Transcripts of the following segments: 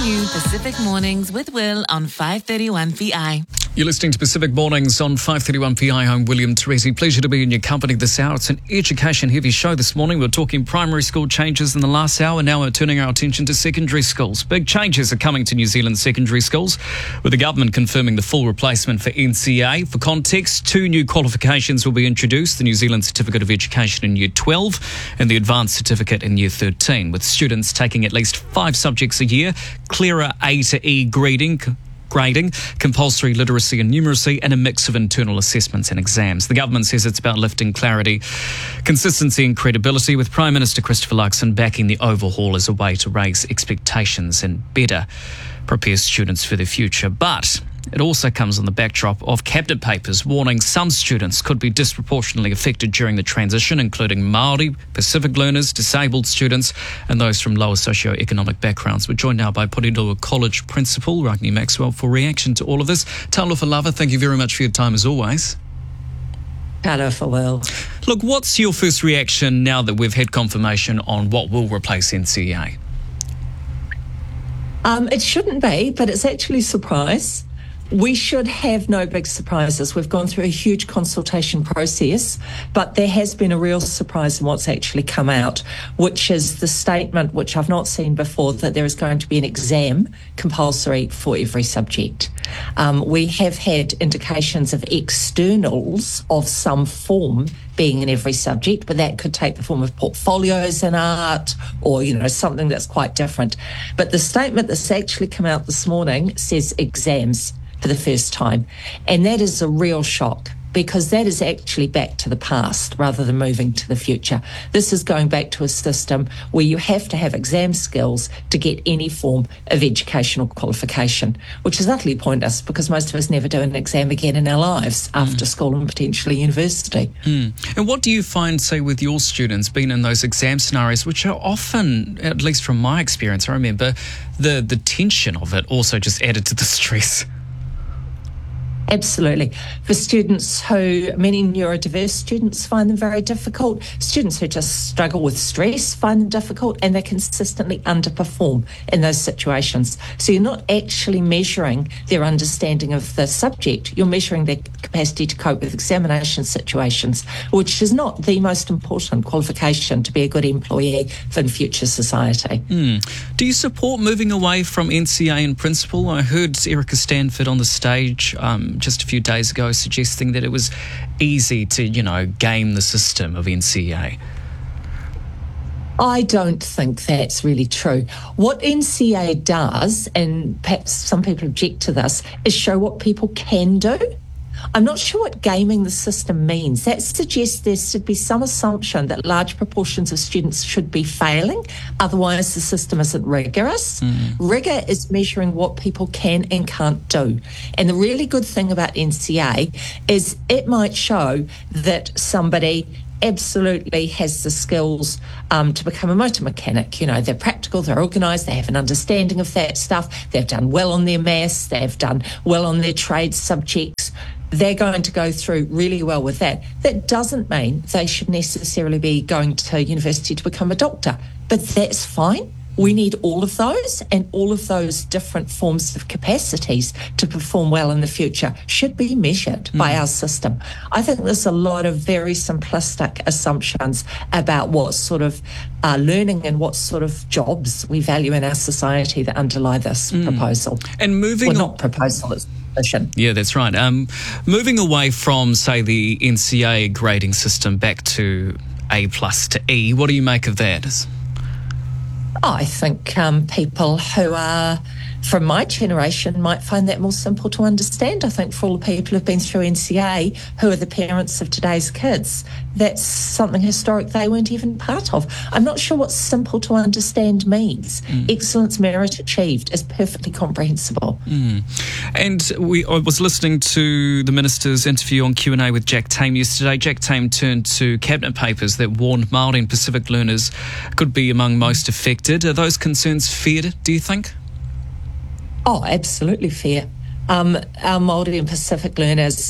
new Pacific Mornings with Will on 531 PI. You're listening to Pacific Mornings on 531 PI. I'm William Teresi. Pleasure to be in your company this hour. It's an education-heavy show this morning. We're talking primary school changes in the last hour. Now we're turning our attention to secondary schools. Big changes are coming to New Zealand secondary schools, with the government confirming the full replacement for NCEA. For context, 2 new qualifications will be introduced: the New Zealand Certificate of Education in Year 12 and the Advanced Certificate in Year 13, with students taking at least 5 subjects a year, clearer A to E grading, compulsory literacy and numeracy, and a mix of internal assessments and exams. The government says it's about lifting clarity, consistency and credibility, with Prime Minister Christopher Luxon backing the overhaul as a way to raise expectations and better prepare students for the future. But it also comes on the backdrop of Cabinet papers warning some students could be disproportionately affected during the transition, including Māori, Pacific learners, disabled students, and those from lower socio-economic backgrounds. We're joined now by Porirua College Principal Ragni Maxwell for reaction to all of this. Talofa Lava, thank you very much for your time as always. Talofa Will. Look, what's your first reaction now that we've had confirmation on what will replace NCEA? It shouldn't be, but it's actually a surprise. We should have no big surprises. We've gone through a huge consultation process, but there has been a real surprise in what's actually come out, which is the statement, which I've not seen before, that there is going to be an exam compulsory for every subject. We have had indications of externals of some form being in every subject, but that could take the form of portfolios in art or, something that's quite different. But the statement that's actually come out this morning says exams for the first time. And that is a real shock, because that is actually back to the past rather than moving to the future. This is going back to a system where you have to have exam skills to get any form of educational qualification, which is utterly pointless because most of us never do an exam again in our lives after school and potentially university. And what do you find, say, with your students being in those exam scenarios, which are often, at least from my experience, I remember the tension of it also just added to the stress? Absolutely. For students many neurodiverse students find them very difficult. Students who just struggle with stress find them difficult, and they consistently underperform in those situations. So you're not actually measuring their understanding of the subject, you're measuring their capacity to cope with examination situations, which is not the most important qualification to be a good employee for the future society. Do you support moving away from NCEA in principle? I heard Erica Stanford on the stage just a few days ago suggesting that it was easy to, game the system of NCEA. I don't think that's really true. What NCEA does, and perhaps some people object to this, is show what people can do. I'm not sure what gaming the system means. That suggests there should be some assumption that large proportions of students should be failing, otherwise the system isn't rigorous. Rigour is measuring what people can and can't do. And the really good thing about NCEA is it might show that somebody absolutely has the skills to become a motor mechanic. They're practical, they're organised, they have an understanding of that stuff, they've done well on their maths, they've done well on their trade subjects. They're going to go through really well with that. That doesn't mean they should necessarily be going to university to become a doctor, but that's fine. We need all of those, and all of those different forms of capacities to perform well in the future should be measured by our system. I think there's a lot of very simplistic assumptions about what sort of learning and what sort of jobs we value in our society that underlie this proposal. And not proposal, it's position. Yeah, that's right. Moving away from, say, the NCEA grading system back to A+ to E, what do you make of that? I think people who are from my generation might find that more simple to understand. I think for all the people who've been through NCEA, who are the parents of today's kids, that's something historic they weren't even part of. I'm not sure what simple to understand means. Excellence, merit achieved is perfectly comprehensible. And I was listening to the Minister's interview on Q&A with Jack Tame yesterday. Jack Tame turned to Cabinet papers that warned Māori and Pacific learners could be among most affected. Are those concerns fair, do you think? Oh, absolutely fair. Our Māori and Pacific learners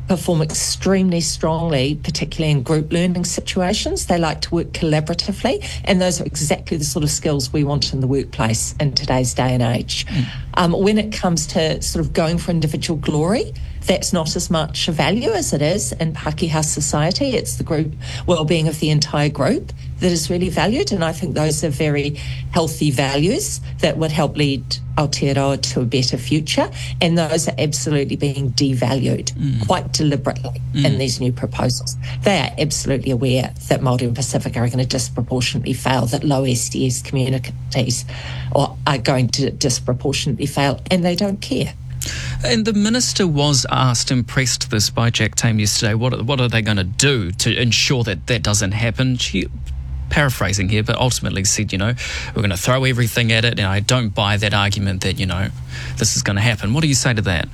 perform extremely strongly, particularly in group learning situations. They like to work collaboratively, and those are exactly the sort of skills we want in the workplace in today's day and age. When it comes to sort of going for individual glory, that's not as much a value as it is in Pākehā society. It's the group well-being of the entire group that is really valued, and I think those are very healthy values that would help lead Aotearoa to a better future, and those are absolutely being devalued quite deliberately in these new proposals. They are absolutely aware that Māori and Pacific are going to disproportionately fail, that low STS communities are going to disproportionately fail, and they don't care. And the Minister was asked and pressed this by Jack Tame yesterday. What are they going to do to ensure that that doesn't happen? She, paraphrasing here, but ultimately said, we're going to throw everything at it, and I don't buy that argument that, this is going to happen. What do you say to that?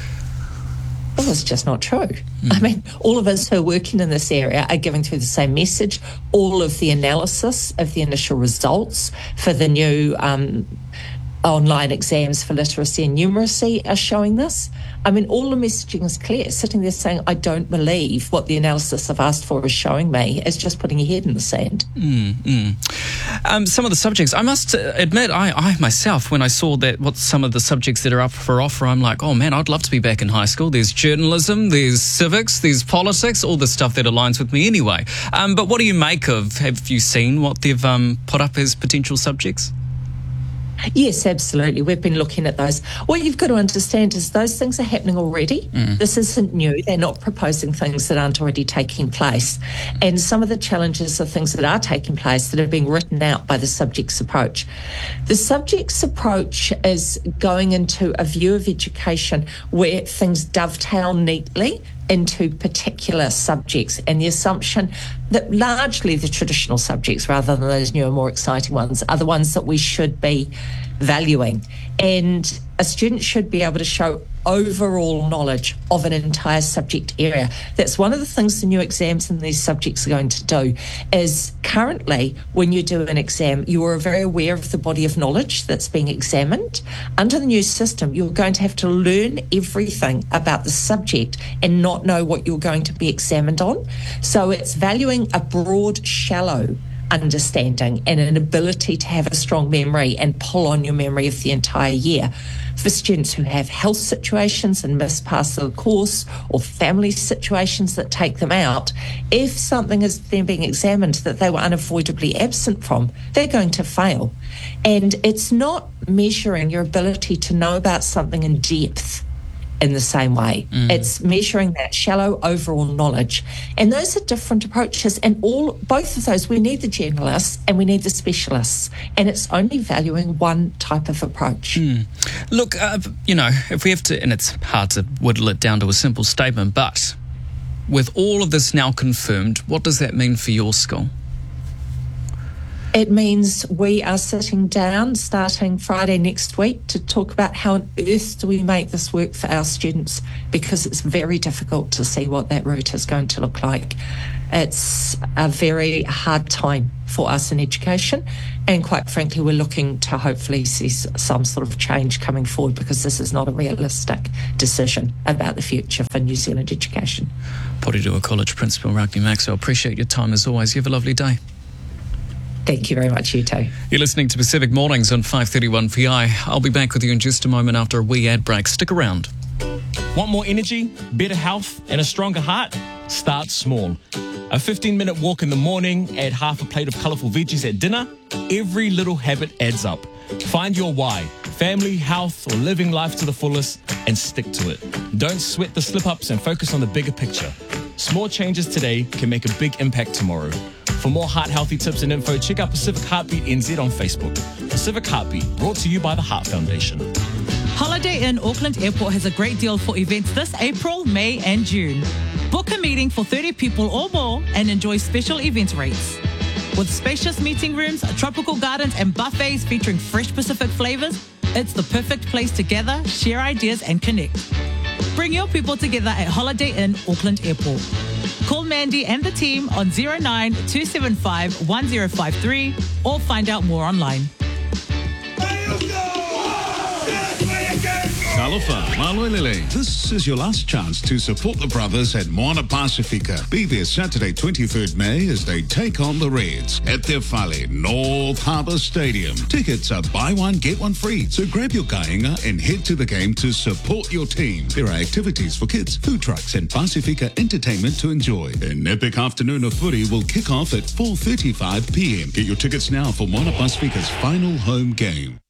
Well, it's just not true. I mean, all of us who are working in this area are giving through the same message. All of the analysis of the initial results for the new online exams for literacy and numeracy are showing this. I mean, all the messaging is clear. Sitting there saying, I don't believe what the analysis I've asked for is showing me, is just putting your head in the sand. Some of the subjects, I must admit, I myself, when I saw what some of the subjects that are up for offer, I'm like, oh man, I'd love to be back in high school. There's journalism, there's civics, there's politics, all the stuff that aligns with me anyway. But what do you make of, have you seen what they've put up as potential subjects? Yes, absolutely. We've been looking at those. What you've got to understand is those things are happening already. This isn't new. They're not proposing things that aren't already taking place. And some of the challenges are things that are taking place that are being written out by the subjects approach. The subjects approach is going into a view of education where things dovetail neatly into particular subjects, and the assumption that largely the traditional subjects, rather than those newer, more exciting ones, are the ones that we should be valuing. And a student should be able to show overall knowledge of an entire subject area. That's one of the things the new exams in these subjects are going to do, is currently when you do an exam, you are very aware of the body of knowledge that's being examined. Under the new system, you're going to have to learn everything about the subject and not know what you're going to be examined on. So it's valuing a broad, shallow understanding and an ability to have a strong memory and pull on your memory of the entire year. For students who have health situations and miss parts of the course, or family situations that take them out, if something is then being examined that they were unavoidably absent from, they're going to fail. And it's not measuring your ability to know about something in depth in the same way. It's measuring that shallow overall knowledge. And those are different approaches, and both of those, we need the generalists and we need the specialists, and it's only valuing one type of approach. Look, if we have to, and it's hard to whittle it down to a simple statement, but with all of this now confirmed, what does that mean for your school? It means we are sitting down starting Friday next week to talk about how on earth do we make this work for our students, because it's very difficult to see what that route is going to look like. It's a very hard time for us in education, and quite frankly, we're looking to hopefully see some sort of change coming forward, because this is not a realistic decision about the future for New Zealand education. Porirua College Principal Ragni Maxwell, appreciate your time as always. You have a lovely day. Thank you very much, you too. You're listening to Pacific Mornings on 531 PI. I'll be back with you in just a moment after a wee ad break. Stick around. Want more energy, better health, and a stronger heart? Start small. A 15-minute walk in the morning, add half a plate of colourful veggies at dinner. Every little habit adds up. Find your why, family, health, or living life to the fullest, and stick to it. Don't sweat the slip-ups and focus on the bigger picture. Small changes today can make a big impact tomorrow. For more heart-healthy tips and info, check out Pacific Heartbeat NZ on Facebook. Pacific Heartbeat, brought to you by the Heart Foundation. Holiday Inn Auckland Airport has a great deal for events this April, May and June. Book a meeting for 30 people or more and enjoy special event rates. With spacious meeting rooms, tropical gardens and buffets featuring fresh Pacific flavours, it's the perfect place to gather, share ideas and connect. Bring your people together at Holiday Inn Auckland Airport. Call Mandy and the team on 09 275 1053 or find out more online. Alofa, Maloilele. This is your last chance to support the brothers at Moana Pacifica. Be there Saturday, 23rd May, as they take on the Reds at their Whale North Harbour Stadium. Tickets are buy one, get one free. So grab your kainga and head to the game to support your team. There are activities for kids, food trucks and Pacifica entertainment to enjoy. An epic afternoon of footy will kick off at 4:35 p.m. Get your tickets now for Moana Pacifica's final home game.